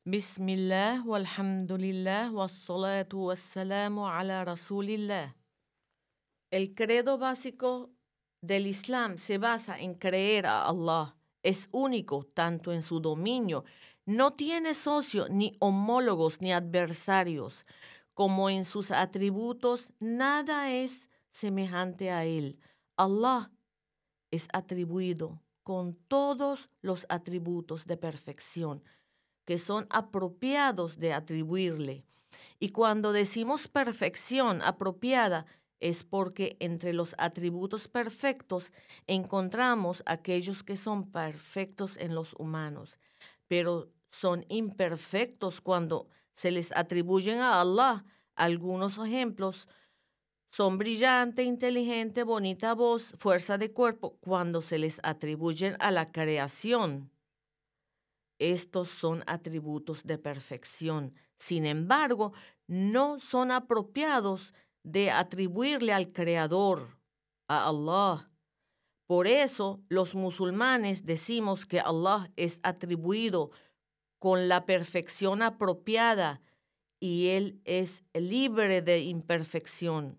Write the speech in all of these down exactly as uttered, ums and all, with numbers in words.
Bismillah, walhamdulillah, wassalatu wassalamu ala rasulillah. El credo básico del Islam se basa en creer a Allah. Es único tanto en su dominio, no tiene socio, ni homólogos, ni adversarios, como en sus atributos, nada es semejante a él. Allah es atribuido con todos los atributos de perfección que son apropiados de atribuirle. Y cuando decimos perfección apropiada, es porque entre los atributos perfectos encontramos aquellos que son perfectos en los humanos, pero son imperfectos cuando se les atribuyen a Allah. Algunos ejemplos son brillante, inteligente, bonita voz, fuerza de cuerpo, cuando se les atribuyen a la creación. Estos son atributos de perfección. Sin embargo, no son apropiados de atribuirle al Creador, a Allah. Por eso los musulmanes decimos que Allah es atribuido con la perfección apropiada y Él es libre de imperfección.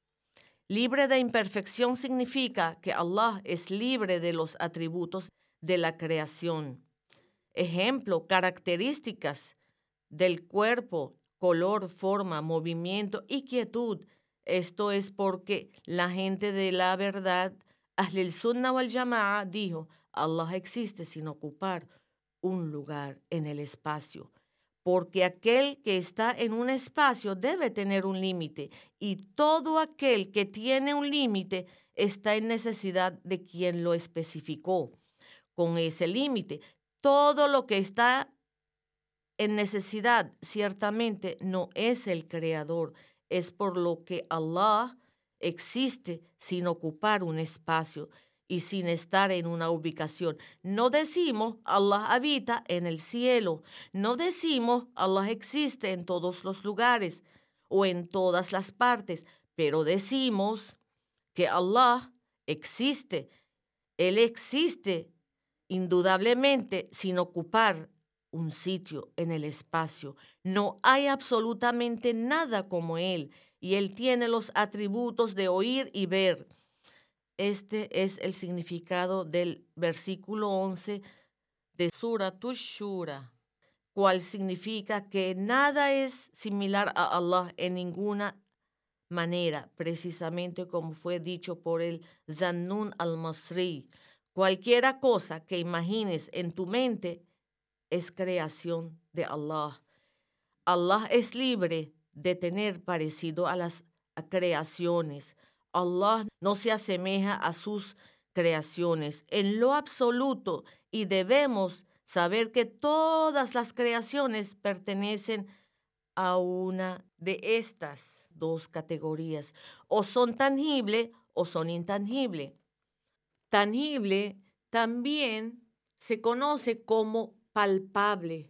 Libre de imperfección significa que Allah es libre de los atributos de la creación. Ejemplo, características del cuerpo, color, forma, movimiento y quietud. Esto es porque la gente de la verdad, Ahlul Sunnah wal Jama'a, dijo, Allah existe sin ocupar un lugar en el espacio, porque aquel que está en un espacio debe tener un límite, y todo aquel que tiene un límite está en necesidad de quien lo especificó con ese límite. Todo lo que está en necesidad ciertamente no es el creador, es por lo que Allah existe sin ocupar un espacio y sin estar en una ubicación. No decimos Allah habita en el cielo, no decimos Allah existe en todos los lugares o en todas las partes, pero decimos que Allah existe. Él existe indudablemente sin ocupar un sitio en el espacio. No hay absolutamente nada como Él, y Él tiene los atributos de oír y ver. Este es el significado del versículo once de Surah Tush-Shura, cual significa que nada es similar a Allah en ninguna manera, precisamente como fue dicho por el Zannun al-Masri. Cualquiera cosa que imagines en tu mente es creación de Allah. Allah es libre de tener parecido a las creaciones. Allah no se asemeja a sus creaciones en lo absoluto, y debemos saber que todas las creaciones pertenecen a una de estas dos categorías. O son tangible o son intangible. Tangible también se conoce como palpable.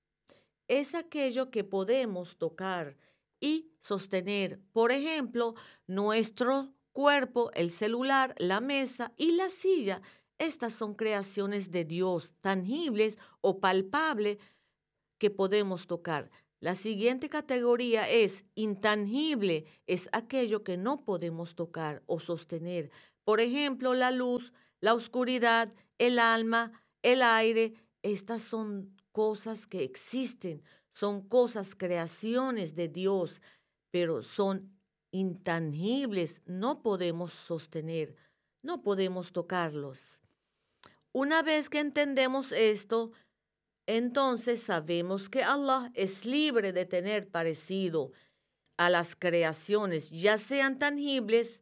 Es aquello que podemos tocar y sostener. Por ejemplo, nuestro cuerpo, el celular, la mesa y la silla. Estas son creaciones de Dios, tangibles o palpables, que podemos tocar. La siguiente categoría es intangible, es aquello que no podemos tocar o sostener. Por ejemplo, la luz, la oscuridad, el alma, el aire. Estas son cosas que existen, son cosas, creaciones de Dios, pero son intangibles, no podemos sostener, no podemos tocarlos. Una vez que entendemos esto, entonces sabemos que Allah es libre de tener parecido a las creaciones, ya sean tangibles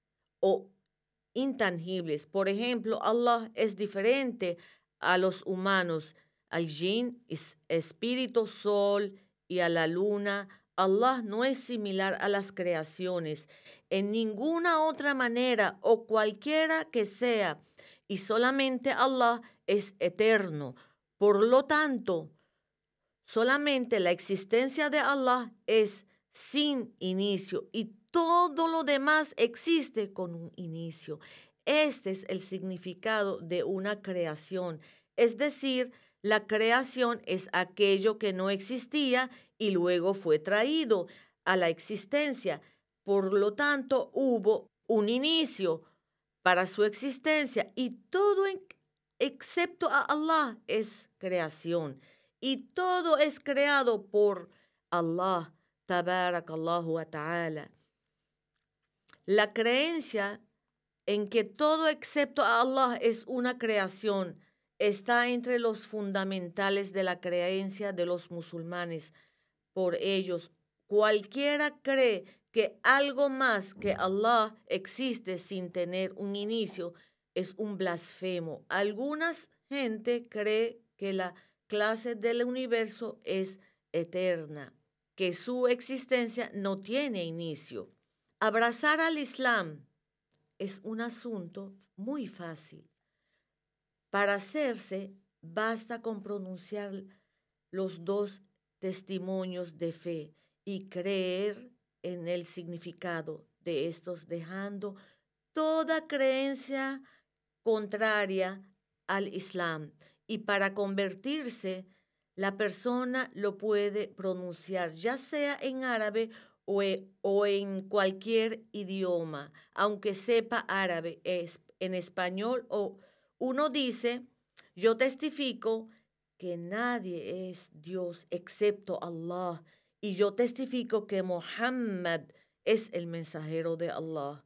o intangibles. Por ejemplo, Allah es diferente a los humanos, al jinn, espíritu, sol y a la luna. Allah no es similar a las creaciones en ninguna otra manera o cualquiera que sea, y solamente Allah es eterno. Por lo tanto, solamente la existencia de Allah es sin inicio, y todo lo demás existe con un inicio. Este es el significado de una creación, es decir, La creación es aquello que no existía y luego fue traído a la existencia. Por lo tanto, hubo un inicio para su existencia y todo en, excepto a Allah es creación. Y todo es creado por Allah, Tabarakallahu wa ta'ala. La creencia en que todo excepto a Allah es una creación está entre los fundamentales de la creencia de los musulmanes. Por ellos, cualquiera cree que algo más que Allah existe sin tener un inicio es un blasfemo. Alguna gente cree que la clase del universo es eterna, que su existencia no tiene inicio. Abrazar al Islam es un asunto muy fácil. Para hacerse, basta con pronunciar los dos testimonios de fe y creer en el significado de estos, dejando toda creencia contraria al Islam. Y para convertirse, la persona lo puede pronunciar, ya sea en árabe o, e, o en cualquier idioma, aunque sepa árabe, es, en español, o uno dice, yo testifico que nadie es Dios excepto Allah, y yo testifico que Muhammad es el mensajero de Allah.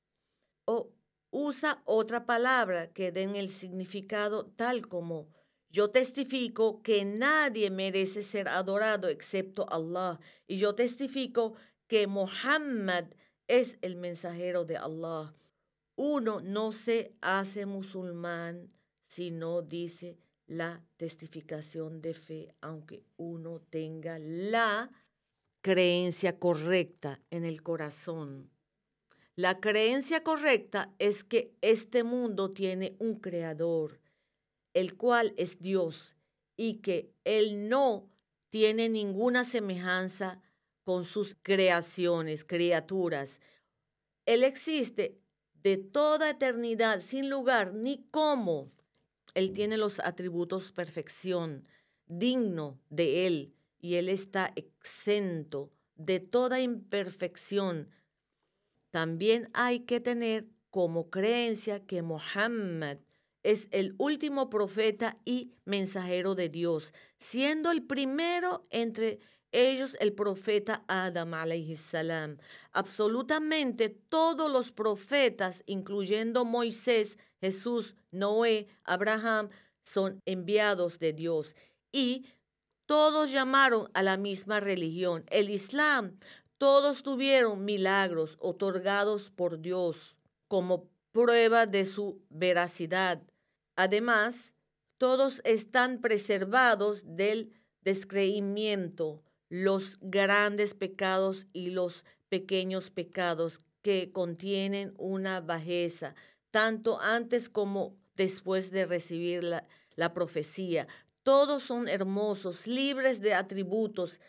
O usa otra palabra que den el significado tal como, yo testifico que nadie merece ser adorado excepto Allah, y yo testifico que Muhammad es el mensajero de Allah. Uno no se hace musulmán si no dice la testificación de fe, aunque uno tenga la creencia correcta en el corazón. La creencia correcta es que este mundo tiene un creador, el cual es Dios, y que Él no tiene ninguna semejanza con sus creaciones, criaturas. Él existe de toda eternidad, sin lugar ni cómo. Él tiene los atributos perfección, digno de Él, y Él está exento de toda imperfección. También hay que tener como creencia que Muhammad es el último profeta y mensajero de Dios, siendo el primero entre ellos el profeta Adam alayhi salam. Absolutamente todos los profetas, incluyendo Moisés, Jesús, Noé, Abraham, son enviados de Dios y todos llamaron a la misma religión, el Islam. Todos tuvieron milagros otorgados por Dios como prueba de su veracidad. Además, todos están preservados del descreimiento, los grandes pecados y los pequeños pecados que contienen una bajeza, tanto antes como después de recibir la, la profecía. Todos son hermosos, libres de atributos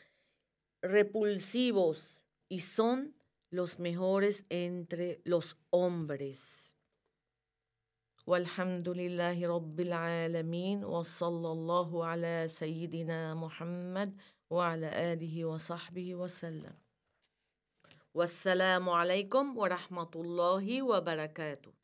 repulsivos y son los mejores entre los hombres. Walhamdulillahi Rabbil Alamin wa sallallahu ala Sayyidina Muhammad wa ala alihi wa sahbihi wa sallam. Wassalamu alaikum wa rahmatullahi wa barakatuh.